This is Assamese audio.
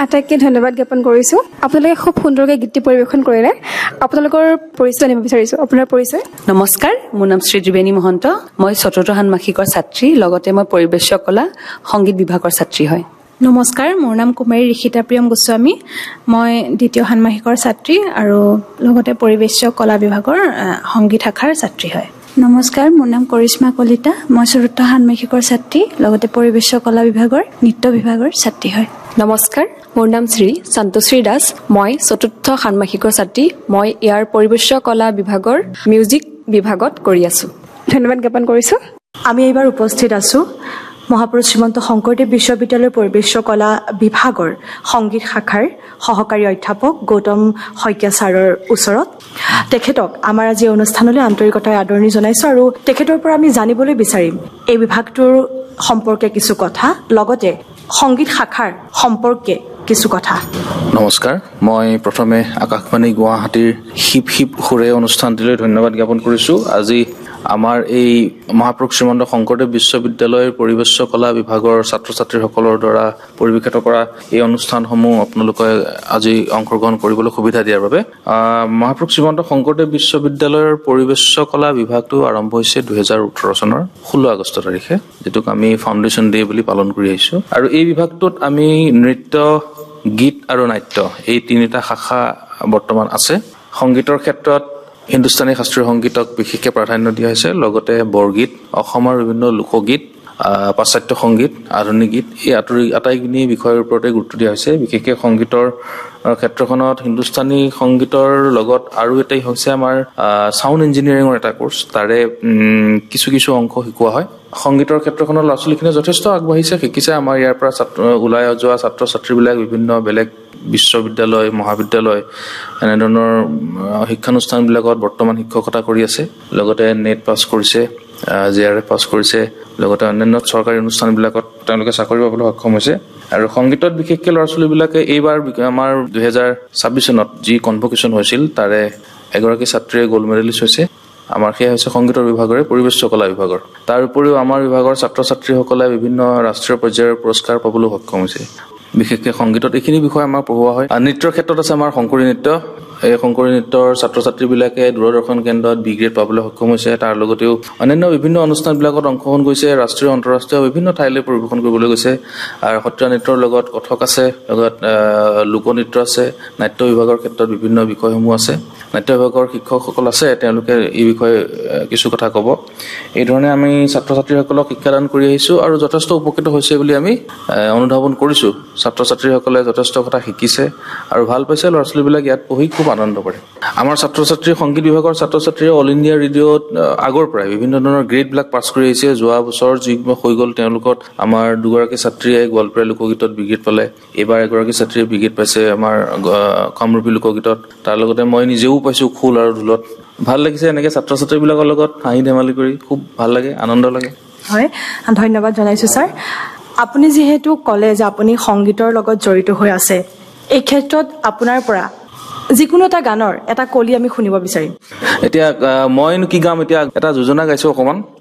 আটাইকে ধন্যবাদ জ্ঞাপন কৰিছোঁ। আপোনালোকে খুব সুন্দৰকৈ গীতটি পৰিৱেশন কৰিলে। আপোনালোকৰ পৰিচয় জানিব বিচাৰিছোঁ। আপোনাৰ পৰিচয়? নমস্কাৰ, মোৰ নাম শ্ৰী ত্ৰিবেণী মহন্ত। মই চতুৰ্থ ষান্মাসিকৰ ছাত্ৰী, লগতে মই পৰিৱেশ কলা সংগীত বিভাগৰ ছাত্ৰী হয়। নমস্কাৰ, মোৰ নাম কুমাৰী ঋষিতা প্ৰিয়ম গোস্বামী। মই দ্বিতীয় ষান্মাসিকৰ ছাত্ৰী আৰু লগতে পৰিৱেশ কলা বিভাগৰ সংগীত শাখাৰ ছাত্ৰী হয়। নমস্কাৰ, মোৰ নাম কৰিশ্মা কলিতা। মই চতুৰ্থ ষান্মাসিকৰ ছাত্ৰী, লগতে পৰিৱেশ কলা বিভাগৰ নৃত্য বিভাগৰ ছাত্ৰী হয়। নমস্কাৰ, মোৰ নাম শ্ৰী সন্তোশ্ৰী দাস। মই চতুৰ্থ ষান্মাসিকৰ ছাত্ৰী। মই ইয়াৰ পৰিৱেশ কলা বিভাগৰ মিউজিক বিভাগত কৰি আছো। ধন্যবাদ জ্ঞাপন কৰিছোঁ। আমি এইবাৰ উপস্থিত আছো মহাপুৰুষ শ্ৰীমন্ত শংকৰদেৱ বিশ্ববিদ্যালয়ৰ পৰিৱেশ কলা বিভাগৰ সংগীত শাখাৰ সহকাৰী অধ্যাপক গৌতম শইকীয়া ছাৰৰ ওচৰত। তেখেতক আমাৰ আজি অনুষ্ঠানলৈ আন্তৰিকতাৰে আদৰণি জনাইছো আৰু তেখেতৰ পৰা আমি জানিবলৈ বিচাৰিম এই বিভাগটোৰ সম্পৰ্কে কিছু কথা, লগতে সংগীত শাখাৰ সম্পৰ্কে কিছু কথা। নমস্কাৰ, মই প্ৰথমে আকাশবাণী গুৱাহাটীৰ হিপ হিপ সুৰে অনুষ্ঠানটিলৈ ধন্যবাদ জ্ঞাপন কৰিছোঁ। আজি আমাৰ এই মহাপুৰুষ শ্ৰীমন্ত শংকৰদেৱ বিশ্ববিদ্যালয়ৰ পৰিৱেশ কলা বিভাগৰ ছাত্ৰ ছাত্ৰীসকলৰ দ্বাৰা পৰিৱেশিত কৰা এই অনুষ্ঠানসমূহ আপোনালোকে আজি অংশগ্ৰহণ কৰিবলৈ সুবিধা দিয়াৰ বাবে মহাপুৰুষ শ্ৰীমন্ত শংকৰদেৱ বিশ্ববিদ্যালয়ৰ পৰিৱেশ কলা বিভাগটো আৰম্ভ হৈছে 2018 চনৰ 16 আগষ্ট তাৰিখে, যিটোক আমি ফাউণ্ডেশ্যন ডে বুলি পালন কৰি আহিছোঁ। আৰু এই বিভাগটোত আমি নৃত্য, গীত আৰু নাট্য এই তিনিটা শাখা বৰ্তমান আছে। সংগীতৰ ক্ষেত্ৰত হিন্দুস্তানী শাস্ত্ৰীয় সংগীতক বিশেষকৈ প্ৰাধান্য দিয়া হৈছে, লগতে বৰগীত, অসমৰ বিভিন্ন লোকগীত, পাশ্চাত্য সংগীত, আধুনিক গীত এই আটাইখিনি বিষয়ৰ ওপৰতে গুৰুত্ব দিয়া হৈছে। বিশেষকৈ সংগীতৰ ক্ষেত্ৰখনত হিন্দুস্তানী সংগীতৰ লগত আৰু এটাই হৈছে আমাৰ চাউণ্ড ইঞ্জিনিয়াৰিঙৰ এটা কোৰ্চ, তাৰে কিছু কিছু অংশ শিকোৱা হয়। সংগীতৰ ক্ষেত্ৰখনৰ ল'ৰা ছোৱালীখিনিয়ে যথেষ্ট আগবাঢ়িছে, শিকিছে। আমাৰ ইয়াৰ পৰা ওলাই যোৱা ছাত্ৰ ছাত্ৰীবিলাক বিভিন্ন বেলেগ বিশ্ববিদ্যালয়, মহাবিদ্যালয় এনেধৰণৰ শিক্ষানুষ্ঠানবিলাকত বৰ্তমান শিক্ষকতা কৰি আছে, লগতে নেট পাছ কৰিছে, JRF পাছ কৰিছে, লগতে অন্যান্য চৰকাৰী অনুষ্ঠানবিলাকত তেওঁলোকে চাকৰি পাবলৈ সক্ষম হৈছে। আৰু সংগীতত বিশেষকৈ ল'ৰা ছোৱালীবিলাকে এইবাৰ আমাৰ 2026 চনত যি কনভকেশ্যন হৈছিল তাৰে এগৰাকী ছাত্ৰীয়ে গ'ল্ড মেডেলিষ্ট হৈছে। আমাৰ সেয়া হৈছে সংগীতৰ বিভাগৰে পৰিৱেশ কলা বিভাগৰ। তাৰ উপৰিও আমাৰ বিভাগৰ ছাত্ৰ ছাত্ৰীসকলে বিভিন্ন ৰাষ্ট্ৰীয় পৰ্যায়ৰ পুৰস্কাৰ পাবলৈ সক্ষম হৈছে। বিশেষকৈ সংগীতত এইখিনি বিষয় আমাক পঢ়োৱা হয়। নৃত্যৰ ক্ষেত্ৰত আছে আমাৰ শংকৰী নৃত্য। এই শংকৰী নৃত্যৰ ছাত্ৰ ছাত্ৰীবিলাকে দূৰদৰ্শন কেন্দ্ৰত B গ্ৰেড পাবলৈ সক্ষম হৈছে। তাৰ লগতেও অন্যান্য বিভিন্ন অনুষ্ঠানবিলাকত অংশগ্ৰহণ কৰিছে, ৰাষ্ট্ৰীয় অন্তঃৰাষ্ট্ৰীয় বিভিন্ন ঠাইলৈ পৰিৱেশন কৰিবলৈ গৈছে। আৰু সত্ৰীয়া নৃত্যৰ লগত কথক আছে, লগত লোকনৃত্য আছে, নাট্য বিভাগৰ ক্ষেত্ৰত বিভিন্ন বিষয়সমূহ আছে। নাট্য বিভাগৰ শিক্ষকসকল আছে, তেওঁলোকে এই বিষয়ে কিছু কথা ক'ব। এই ধৰণে আমি ছাত্ৰ ছাত্ৰীসকলক শিক্ষাদান কৰি আহিছোঁ আৰু যথেষ্ট উপকৃত হৈছে বুলি আমি অনুধাৱন কৰিছোঁ। ছাত্ৰ ছাত্ৰীসকলে যথেষ্ট কথা শিকিছে আৰু ভাল পাইছে। ল'ৰা ছোৱালীবিলাক ইয়াত পঢ়ি খুব আনন্দ কৰে। আমাৰ ছাত্ৰ ছাত্ৰী সংগীত বিভাগৰ ছাত্ৰ ছাত্ৰীয়ে অল ইণ্ডিয়া ৰেডিঅ'ত আগৰ পৰাই বিভিন্ন ধৰণৰ গ্ৰেডবিলাক পাছ কৰি আহিছে। যোৱা বছৰ যি হৈ গ'ল তেওঁলোকত আমাৰ দুগৰাকী ছাত্ৰীয়ে গোৱালপাৰা লোকগীতত B গ্ৰেড পালে, এইবাৰ এগৰাকী ছাত্ৰীয়ে B গ্ৰেড পাইছে আমাৰ কামৰূপী লোকগীতত। তাৰ লগতে মই নিজেও পাইছোঁ খোল আৰু ঢোলত। ভাল লাগিছে এনেকৈ ছাত্ৰ ছাত্ৰীবিলাকৰ লগত হাঁহি ধেমালি কৰি, খুব ভাল লাগে, আনন্দ লাগে। হয়, ধন্যবাদ জনাইছোঁ ছাৰ। আপুনি যিহেতু ক'লে যে আপুনি সংগীতৰ লগত জড়িত হৈ আছে, এই ক্ষেত্ৰত আপোনাৰ পৰা যিকোনো এটা গানৰ এটা কলি আমি শুনিব বিচাৰিম। এতিয়া মইনো কি গাম, এতিয়া এটা যোজনা গাইছোঁ অকণমান।